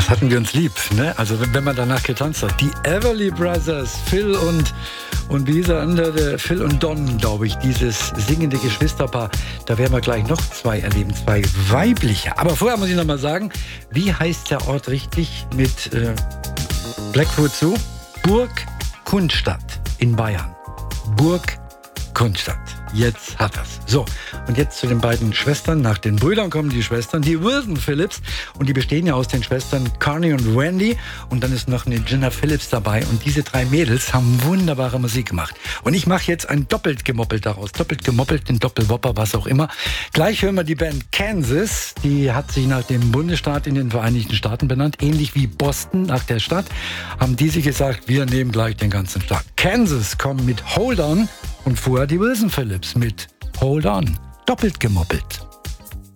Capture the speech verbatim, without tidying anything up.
das hatten wir uns lieb, ne? Also wenn, wenn man danach getanzt hat. Die Everly Brothers, Phil und, und wie hieß der andere? Phil und Don, glaube ich, dieses singende Geschwisterpaar. Da werden wir gleich noch zwei erleben, zwei weibliche. Aber vorher muss ich noch mal sagen, wie heißt der Ort richtig mit äh, Blackfoot zu? Burg Kunststadt in Bayern. Burg Kunststadt. Jetzt hat er's. So, und jetzt zu den beiden Schwestern. Nach den Brüdern kommen die Schwestern, die Wilson Phillips. Und die bestehen ja aus den Schwestern Connie und Wendy. Und dann ist noch eine Jenna Phillips dabei. Und diese drei Mädels haben wunderbare Musik gemacht. Und ich mache jetzt ein doppelt gemoppelt daraus. Doppelt gemoppelt, den Doppelwopper, was auch immer. Gleich hören wir die Band Kansas. Die hat sich nach dem Bundesstaat in den Vereinigten Staaten benannt. Ähnlich wie Boston nach der Stadt. Haben die sich gesagt, wir nehmen gleich den ganzen Staat. Kansas kommen mit Hold On. Und vorher die Wilson Phillips mit Hold On. Doppelt gemoppelt.